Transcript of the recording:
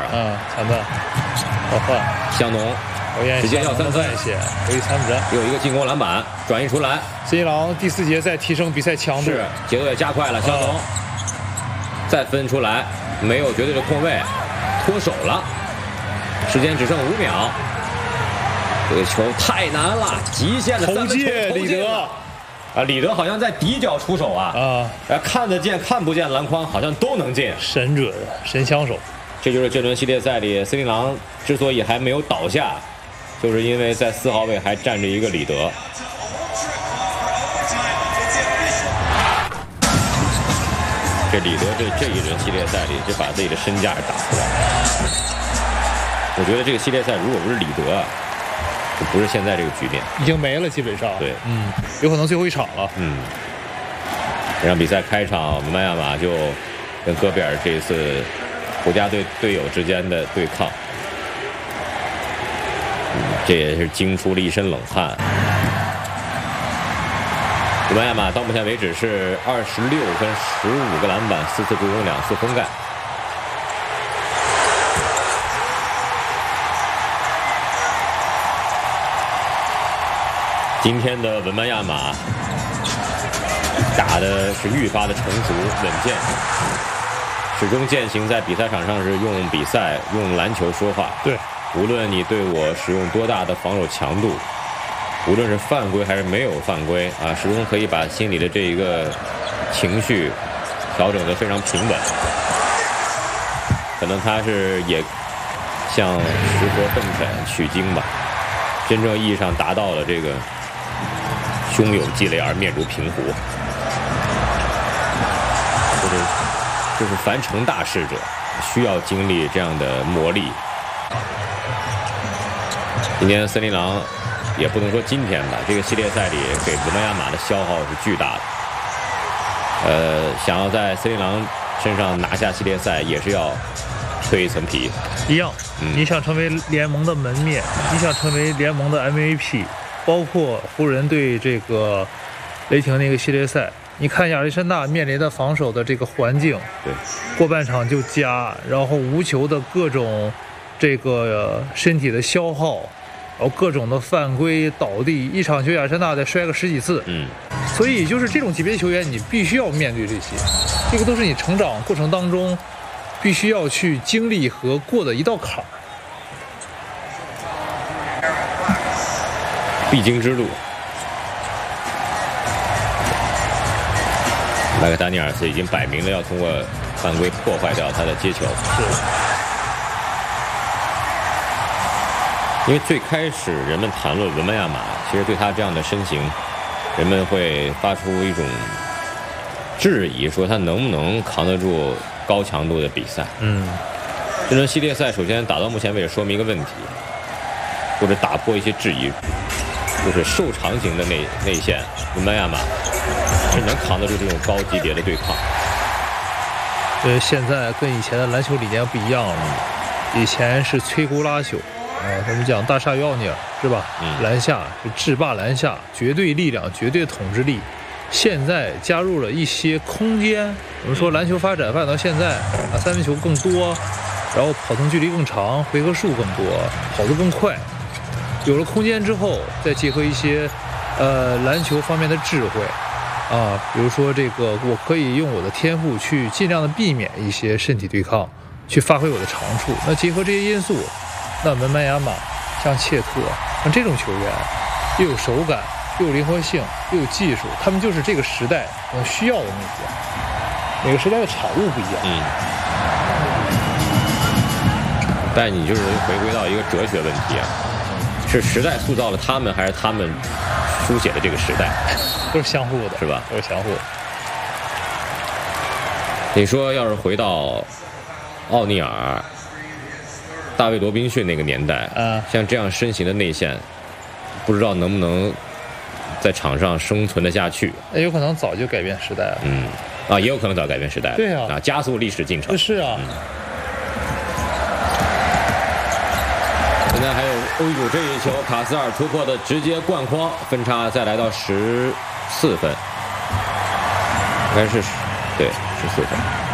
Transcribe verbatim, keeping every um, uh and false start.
嗯，抢断，好换， 香农直接要三分， 回参不战， 有一个进攻篮板转移出来。 新一郎第四节在提升比赛强度， 是节奏也加快了。香农、哦、再分出来，没有绝对的空位，脱手了，时间只剩五秒。这个球太难了，极限的三分球， 李德啊，李德好像在底角出手啊，啊，看得见看不见篮筐好像都能进， 神准，神枪手。 这就是这轮系列赛里森林狼之所以还没有倒下，就是因为在四号位还站着一个李德。这李德这这一轮系列赛里，就把自己的身价打出来了。我觉得这个系列赛如果不是李德啊，就不是现在这个局面， 已经没了，基本上。 对， 嗯，有可能最后一场了。 嗯，让比赛开场，文班亚马就跟戈贝尔这一次国家队队友之间的对抗，嗯，这也是惊出了一身冷汗。文班亚马到目前为止是二十六分、十五个篮板、四次助攻、两次封盖。今天的文班亚马打的是愈发的成熟稳健，始终践行在比赛场上是用比赛、用篮球说话。 对， 无论你对我使用多大的防守强度，无论是犯规还是没有犯规啊，始终可以把心里的这一个情绪调整得非常平稳。可能他是也向石佛愤慨取经吧，真正意义上达到了这个胸有积累而面如平湖，就是就是凡成大事者需要经历这样的磨砺。今天森林狼也不能说今天吧，这个系列赛里给文班亚马的消耗是巨大的。呃，想要在森林狼身上拿下系列赛，也是要蜕一层皮。 一样，嗯、你想成为联盟的门面，你想成为联盟的 M V P， 包括湖人对这个雷霆那个系列赛，你看亚历山大面临的防守的这个环境， 对， 过半场就加，然后无球的各种这个身体的消耗。然后各种的犯规倒地，一场球亚历山大得摔个十几次， 嗯， 所以就是这种级别球员，你必须要面对这些，这个都是你成长过程当中必须要去经历和过的一道坎儿， 必经之路。麦克丹尼尔斯已经摆明了要通过犯规破坏掉他的接球， 是。 因为最开始人们谈论文班亚马，其实对他这样的身形，人们会发出一种质疑，说他能不能扛得住高强度的比赛。 嗯， 这轮系列赛首先打到目前为止，说明一个问题，或者打破一些质疑，就是瘦长型的内内线文班亚马是能扛得住这种高级别的对抗。 对，现在跟以前的篮球理念不一样了，以前是摧枯拉朽。啊，咱们讲大鲨鱼奥尼尔是吧？嗯，篮下是制霸篮下，绝对力量，绝对统治力。现在加入了一些空间，我们说篮球发展发展到现在啊，三分球更多，然后跑动距离更长，回合数更多，跑得更快。有了空间之后，再结合一些呃篮球方面的智慧啊，比如说这个，我可以用我的天赋去尽量的避免一些身体对抗，去发挥我的长处。那结合这些因素。那文班亚马像切特像这种球员，又有手感，又有灵活性，又有技术，他们就是这个时代我需要的那些。每个时代的产物不一样。 嗯。但你就是回归到一个哲学问题啊，是时代塑造了他们，还是他们书写的这个时代？ 都是相互的， 是吧？ 都是相互的。 你说要是回到奥尼尔。大卫罗宾逊那个年代， 啊， 像这样身形的内线，不知道能不能在场上生存得下去。 有可能早就改变时代了。 嗯，啊，也有可能早改变时代了。 对啊， 啊，加速历史进程。 是啊。 嗯、现在还有欧宇这一球，卡斯尔突破的直接灌筐，分差再来到十四分，应该是对十四分。